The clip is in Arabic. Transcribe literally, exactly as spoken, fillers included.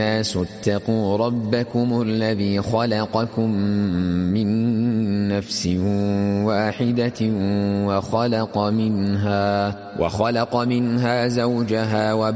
الناس اتقوا ربكم الذي خلقكم من نفس واحدة وخلق منها, وخلق منها زوجها